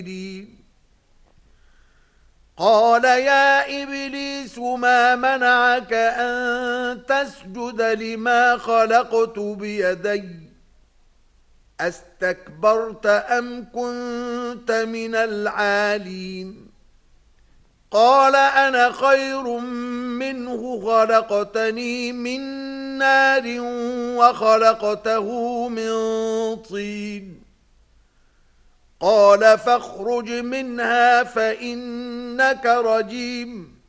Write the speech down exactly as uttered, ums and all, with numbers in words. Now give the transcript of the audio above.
قال يا إبليس ما منعك أن تسجد لما خلقت بيدي أستكبرت أم كنت من العالين قال أنا خير منه خلقتني من نار وخلقته من طين قال فاخرج منها فإنك رجيم